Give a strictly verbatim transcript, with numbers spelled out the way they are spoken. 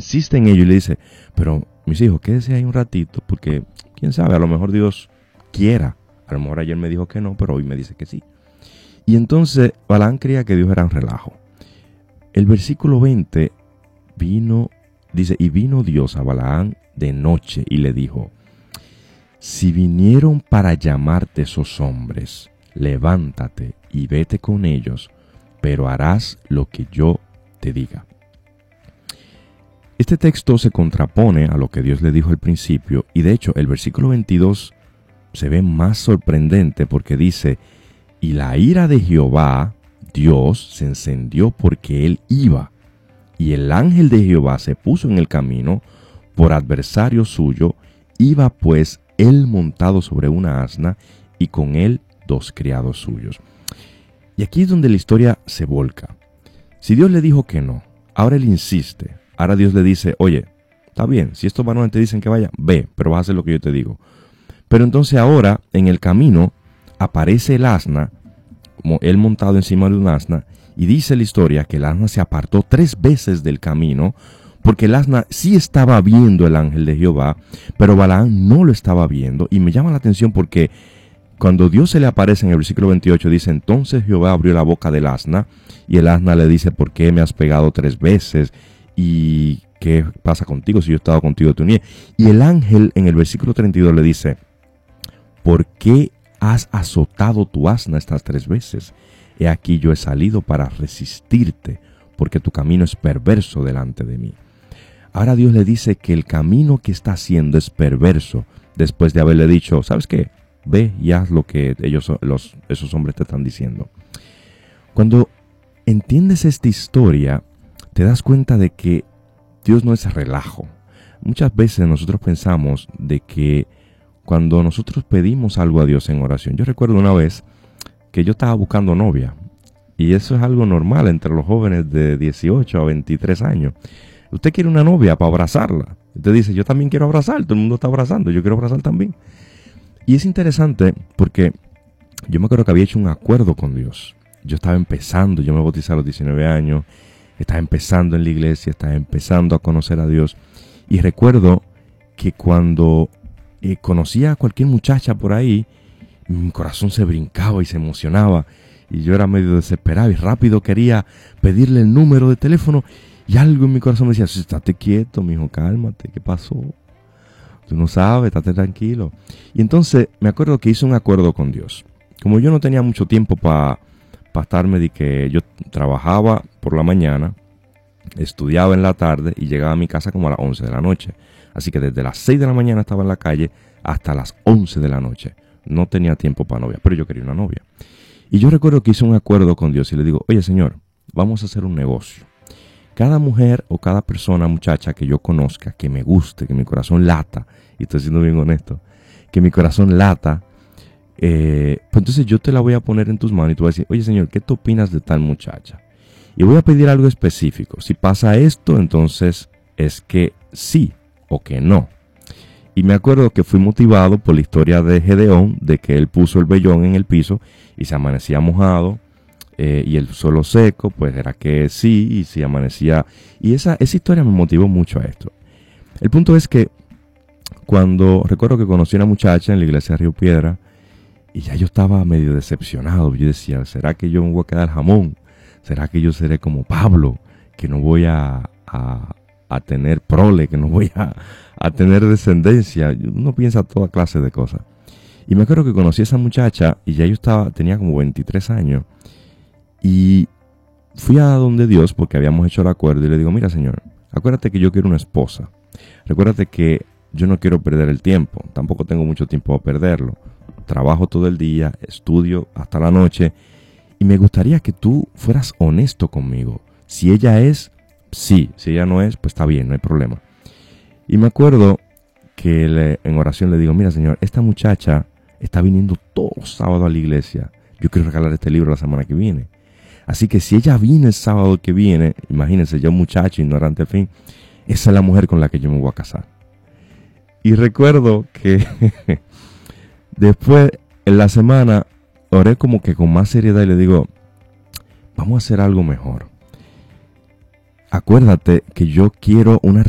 insiste en ello y le dice, pero mis hijos, quédese ahí un ratito, porque quién sabe, a lo mejor Dios quiera. A lo mejor ayer me dijo que no, pero hoy me dice que sí. Y entonces Balaam creía que Dios era un relajo. El versículo veinte vino, dice, y vino Dios a Balaam de noche y le dijo, si vinieron para llamarte esos hombres, levántate y vete con ellos, pero harás lo que yo te diga. Este texto se contrapone a lo que Dios le dijo al principio, y de hecho el versículo veintidós se ve más sorprendente porque dice, y la ira de Jehová, Dios, se encendió porque él iba, y el ángel de Jehová se puso en el camino por adversario suyo, iba pues él montado sobre una asna, y con él dos criados suyos. Y aquí es donde la historia se volca. Si Dios le dijo que no, ahora él insiste. Ahora Dios le dice, oye, está bien, si estos varones te dicen que vaya, ve, pero vas a hacer lo que yo te digo. Pero entonces ahora, en el camino, aparece el asna, como él montado encima de un asna, y dice la historia que el asna se apartó tres veces del camino, porque el asna sí estaba viendo el ángel de Jehová, pero Balaam no lo estaba viendo, y me llama la atención porque cuando Dios se le aparece en el versículo veintiocho, dice, entonces Jehová abrió la boca del asna, y el asna le dice, ¿por qué me has pegado tres veces? ¿Y qué pasa contigo si yo he estado contigo tu niñez? Y el ángel en el versículo treinta y dos le dice, ¿por qué has azotado tu asna estas tres veces? He aquí yo he salido para resistirte, porque tu camino es perverso delante de mí. Ahora Dios le dice que el camino que está haciendo es perverso, después de haberle dicho, ¿sabes qué? Ve y haz lo que ellos, los, esos hombres te están diciendo. Cuando entiendes esta historia, te das cuenta de que Dios no es relajo. Muchas veces nosotros pensamos de que cuando nosotros pedimos algo a Dios en oración, yo recuerdo una vez que yo estaba buscando novia, y eso es algo normal entre los jóvenes de dieciocho a veintitrés años. Usted quiere una novia para abrazarla. Usted dice, yo también quiero abrazar, todo el mundo está abrazando, yo quiero abrazar también. Y es interesante porque yo me acuerdo que había hecho un acuerdo con Dios. Yo estaba empezando, yo me bauticé a los diecinueve años, estaba empezando en la iglesia, estaba empezando a conocer a Dios. Y recuerdo que cuando eh, conocía a cualquier muchacha por ahí, mi corazón se brincaba y se emocionaba. Y yo era medio desesperado y rápido quería pedirle el número de teléfono. Y algo en mi corazón me decía, estate quieto, mijo, cálmate, ¿qué pasó? Tú no sabes, estate tranquilo. Y entonces me acuerdo que hice un acuerdo con Dios. Como yo no tenía mucho tiempo para pa estarme, de que yo trabajaba por la mañana, estudiaba en la tarde y llegaba a mi casa como a las once de la noche. Así que desde las seis de la mañana estaba en la calle hasta las once de la noche. No tenía tiempo para novia, pero yo quería una novia. Y yo recuerdo que hice un acuerdo con Dios y le digo, oye Señor, vamos a hacer un negocio. Cada mujer o cada persona, muchacha que yo conozca, que me guste, que mi corazón lata, y estoy siendo bien honesto, que mi corazón lata, eh, pues entonces yo te la voy a poner en tus manos y tú vas a decir, oye Señor, ¿qué tú opinas de tal muchacha? Y voy a pedir algo específico. Si pasa esto, entonces es que sí o que no. Y me acuerdo que fui motivado por la historia de Gedeón, de que él puso el vellón en el piso y se amanecía mojado, eh, y el suelo seco, pues era que sí, y se amanecía. Y esa, esa historia me motivó mucho a esto. El punto es que cuando recuerdo que conocí a una muchacha en la iglesia de Río Piedra, y ya yo estaba medio decepcionado. Yo decía, ¿será que yo me voy a quedar jamón? ¿Será que yo seré como Pablo? Que no voy a, a, a tener prole, que no voy a, a tener descendencia. Uno piensa toda clase de cosas. Y me acuerdo que conocí a esa muchacha y ya yo estaba, tenía como veintitrés años. Y fui a donde Dios porque habíamos hecho el acuerdo y le digo, mira Señor, acuérdate que yo quiero una esposa. Recuérdate que yo no quiero perder el tiempo. Tampoco tengo mucho tiempo para perderlo. Trabajo todo el día, estudio hasta la noche. Y me gustaría que tú fueras honesto conmigo. Si ella es, sí. Si ella no es, pues está bien, no hay problema. Y me acuerdo que le, en oración le digo, mira Señor, esta muchacha está viniendo todos los sábados a la iglesia. Yo quiero regalar este libro la semana que viene. Así que si ella viene el sábado que viene, imagínense, yo un muchacho ignorante al fin, esa es la mujer con la que yo me voy a casar. Y recuerdo que después, en la semana, oré como que con más seriedad y le digo, vamos a hacer algo mejor. Acuérdate que yo quiero una